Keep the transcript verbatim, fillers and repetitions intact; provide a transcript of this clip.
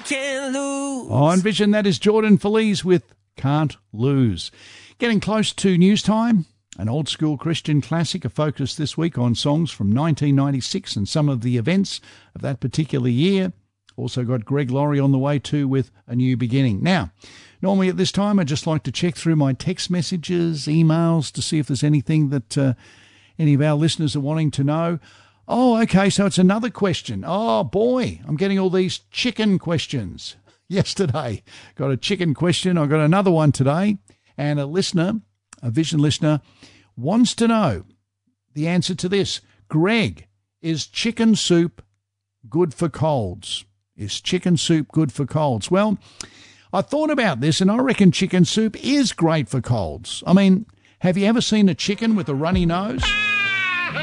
can't lose. On Vision, that is Jordan Feliz with Can't Lose. Getting close to news time. An old-school Christian classic, a focus this week on songs from nineteen ninety-six and some of the events of that particular year. Also got Greg Laurie on the way too with A New Beginning. Now, normally at this time, I just like to check through my text messages, emails, to see if there's anything that uh, any of our listeners are wanting to know. Oh, okay, so it's another question. Oh, boy, I'm getting all these chicken questions. Yesterday, got a chicken question. I got another one today. And a listener, a Vision listener, wants to know the answer to this. Greg, is chicken soup good for colds? Is chicken soup good for colds? Well, I thought about this, and I reckon chicken soup is great for colds. I mean, have you ever seen a chicken with a runny nose?